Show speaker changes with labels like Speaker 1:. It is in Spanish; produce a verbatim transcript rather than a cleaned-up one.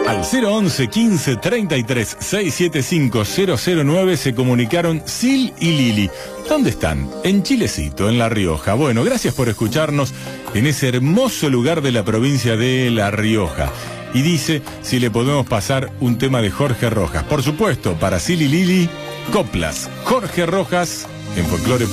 Speaker 1: Al cero once, quince, treinta y tres, seiscientos setenta y cinco, cero cero nueve se comunicaron Sil y Lili. ¿Dónde están? En Chilecito, en La Rioja. Bueno, gracias por escucharnos en ese hermoso lugar de la provincia de La Rioja. Y dice si le podemos pasar un tema de Jorge Rojas. Por supuesto, para Sil y Lili, coplas. Jorge Rojas en Folclore.